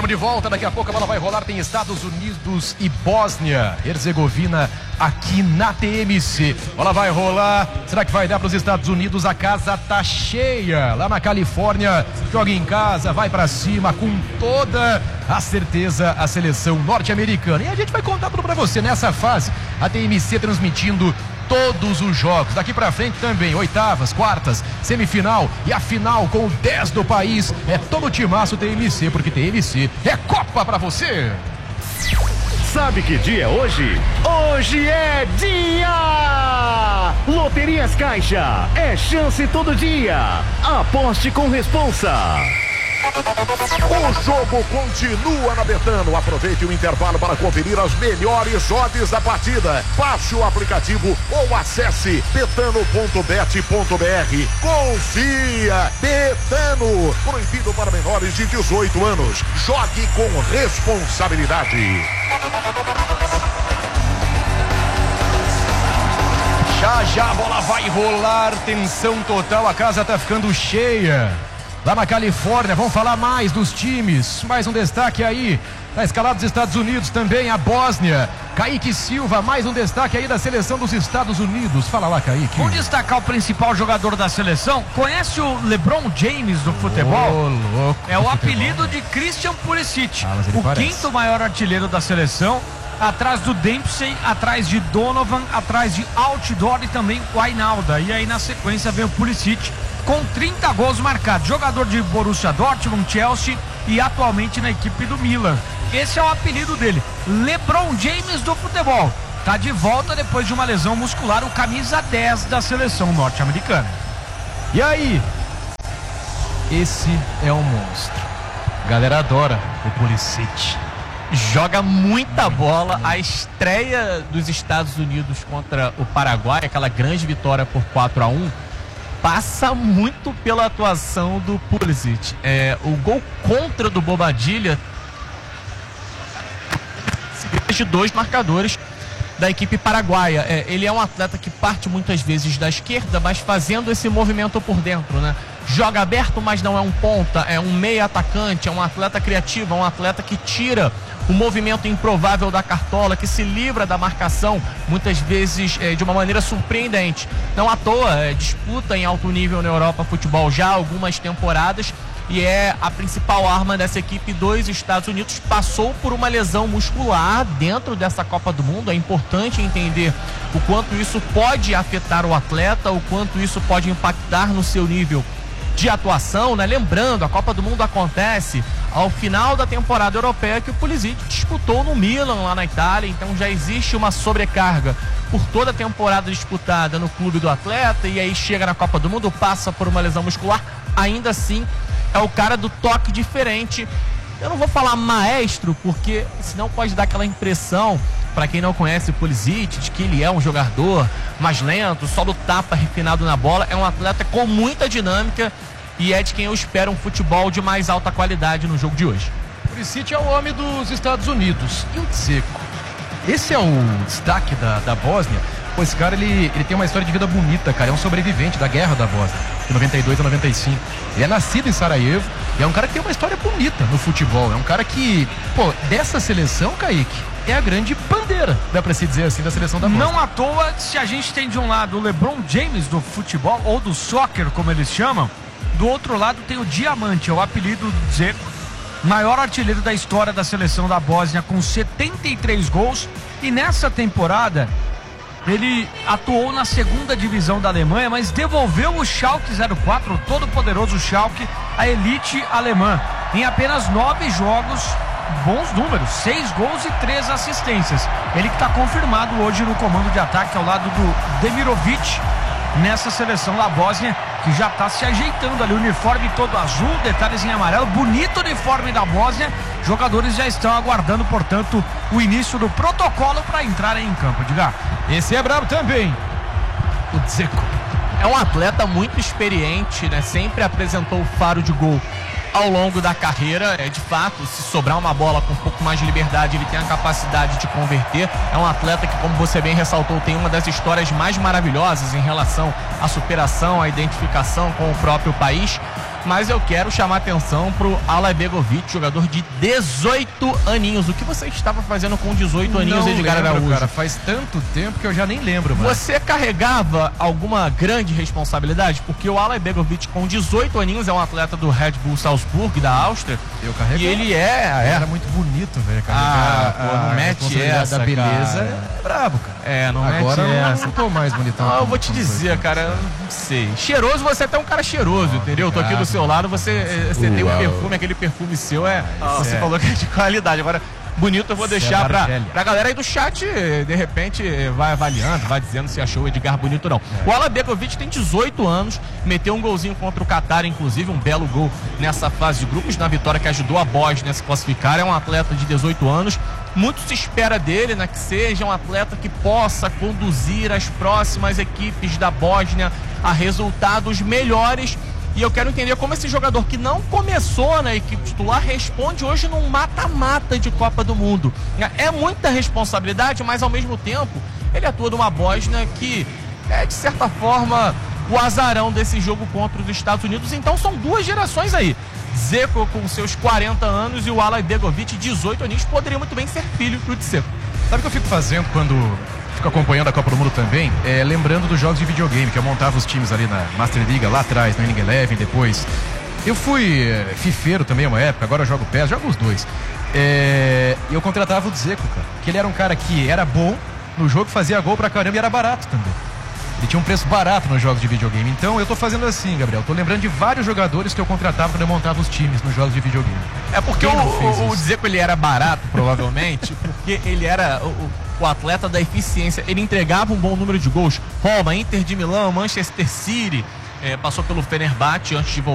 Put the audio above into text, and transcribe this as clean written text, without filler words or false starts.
de volta, daqui a pouco a bola vai rolar, tem Estados Unidos e Bósnia-Herzegovina aqui na TMC. Bola vai rolar, será que vai dar para os Estados Unidos? A casa tá cheia, lá na Califórnia, joga em casa, vai para cima com toda a certeza a seleção norte-americana. E a gente vai contar tudo para você nessa fase, a TMC transmitindo todos os jogos, daqui pra frente também, oitavas, quartas, semifinal e a final com o 10 do país, é todo o timaço TMC, porque TMC é Copa pra você. Sabe que dia é hoje? Hoje é dia! Loterias Caixa, é chance todo dia. Aposte com responsa. O jogo continua na Betano. Aproveite o intervalo para conferir as melhores odds da partida. Baixe o aplicativo ou acesse betano.bet.br. Confia! Betano. Proibido para menores de 18 anos. Jogue com responsabilidade. Já a bola vai rolar, tensão total, a casa tá ficando cheia. Lá na Califórnia, vamos falar mais dos times. Mais um destaque aí, na escalada dos Estados Unidos também, a Bósnia. Kaique Silva, mais um destaque aí da seleção dos Estados Unidos. Fala lá, Kaique. Vamos destacar o principal jogador da seleção. Conhece o LeBron James do futebol? Louco. É o apelido de Christian Pulisic, o parece. quinto maior artilheiro da seleção. Atrás do Dempsey, atrás de Donovan, atrás de Altidore e também o Wijnaldum. E aí na sequência vem o Pulisic com 30 gols marcados. Jogador de Borussia Dortmund, Chelsea e atualmente na equipe do Milan. Esse é o apelido dele, LeBron James do futebol. Tá de volta depois de uma lesão muscular, o camisa 10 da seleção norte-americana. E aí? Esse é um monstro. A galera adora o Pulisic. Joga muita bola. A estreia dos Estados Unidos contra o Paraguai, aquela grande vitória por 4-1, passa muito pela atuação do Pulisic. O gol contra do Bobadilla de dois marcadores da equipe paraguaia. Ele é um atleta que parte muitas vezes da esquerda, mas fazendo esse movimento por dentro, né? Joga aberto, mas não é um ponta, é um meia atacante, é um atleta criativo, é um atleta que tira o movimento improvável da cartola, que se livra da marcação, muitas vezes de uma maneira surpreendente. Não à toa, disputa em alto nível na Europa futebol já há algumas temporadas e é a principal arma dessa equipe dos Estados Unidos. Passou por uma lesão muscular dentro dessa Copa do Mundo. É importante entender o quanto isso pode afetar o atleta, o quanto isso pode impactar no seu nível de atuação, né? Lembrando, a Copa do Mundo acontece ao final da temporada europeia que o Pulisic disputou no Milan, lá na Itália, então já existe uma sobrecarga por toda a temporada disputada no clube do atleta, e aí chega na Copa do Mundo, passa por uma lesão muscular, ainda assim é o cara do toque diferente. Eu não vou falar maestro, porque senão pode dar aquela impressão, para quem não conhece o Pulisic, de que ele é um jogador mais lento, só do tapa refinado na bola. É um atleta com muita dinâmica e é de quem eu espero um futebol de mais alta qualidade no jogo de hoje. O Pulisic é o homem dos Estados Unidos. E o Dzeko? Esse é o destaque da Bósnia. Pô, esse cara, ele tem uma história de vida bonita, cara. É um sobrevivente da guerra da Bósnia, de 92 a 95. Ele é nascido em Sarajevo e é um cara que tem uma história bonita no futebol. É um cara que, pô, dessa seleção, Kaique, é a grande bandeira, dá pra se dizer assim, da seleção da Bósnia. Não à toa, se a gente tem de um lado o LeBron James do futebol, ou do soccer, como eles chamam, do outro lado tem o Diamante, é o apelido do Dzeko, maior artilheiro da história da seleção da Bósnia, com 73 gols. E nessa temporada ele atuou na segunda divisão da Alemanha, mas devolveu o Schalke 04, o todo poderoso Schalke, a elite alemã, em apenas 9 jogos. Bons números, 6 gols e 3 assistências. Ele que está confirmado hoje no comando de ataque ao lado do Demirovic nessa seleção da Bósnia, que já está se ajeitando ali, o uniforme todo azul, detalhes em amarelo, bonito uniforme da Bósnia. Jogadores já estão aguardando, portanto, o início do protocolo para entrarem em campo. Diga. Esse é brabo também, o Dzeko. É um atleta muito experiente, né? Sempre apresentou o faro de gol ao longo da carreira. De fato, se sobrar uma bola com um pouco mais de liberdade, ele tem a capacidade de converter. É um atleta que, como você bem ressaltou, tem uma das histórias mais maravilhosas em relação à superação, à identificação com o próprio país. Mas eu quero chamar atenção pro Ala Begovic, jogador de 18 aninhos. O que você estava fazendo com 18 aninhos, Edgar Araújo? Cara, faz tanto tempo que eu já nem lembro, mano. Você carregava alguma grande responsabilidade? Porque o Ala Begovic, com 18 aninhos, é um atleta do Red Bull Salzburg, da Áustria. Eu carrego. E ele era muito bonito, velho. Não mete essa, da beleza. cara. É brabo, cara. Não Agora mete não essa. tô mais bonitão. Eu vou te dizer, cara, eu não sei. Cheiroso, você é até um cara cheiroso, entendeu? Eu tô aqui do seu lado, você tem um perfume, aquele perfume seu você falou que é de qualidade. Agora, bonito eu vou deixar pra galera aí do chat, de repente, vai avaliando, vai dizendo se achou o Edgar bonito ou não. O Ala Begovic tem 18 anos, meteu um golzinho contra o Qatar, inclusive, um belo gol nessa fase de grupos, na vitória que ajudou a Bósnia a se classificar. É um atleta de 18 anos. Muito se espera dele, né, que seja um atleta que possa conduzir as próximas equipes da Bósnia a resultados melhores. E eu quero entender como esse jogador que não começou na equipe titular responde hoje num mata-mata de Copa do Mundo. É muita responsabilidade, mas ao mesmo tempo ele atua numa Bósnia que é, de certa forma, o azarão desse jogo contra os Estados Unidos. Então são duas gerações aí. Dzeko com seus 40 anos e o Ala Begovic, 18 anos, poderia muito bem ser filho do Dzeko. Sabe o que eu fico fazendo quando fico acompanhando a Copa do Mundo também? Lembrando dos jogos de videogame, que eu montava os times ali na Master League, lá atrás, no Inning Eleven, depois. Eu fui fifeiro também uma época, agora eu jogo PES, jogo os dois. E eu contratava o Dzeko, cara, que ele era um cara que era bom no jogo, fazia gol pra caramba e era barato também. Ele tinha um preço barato nos jogos de videogame. Então eu tô fazendo assim, Gabriel. Tô lembrando de vários jogadores que eu contratava quando eu montava os times nos jogos de videogame. É porque o Dzeko ele era barato, provavelmente, porque ele era o atleta da eficiência. Ele entregava um bom número de gols. Roma, Inter de Milão, Manchester City, passou pelo Fenerbahçe antes de voltar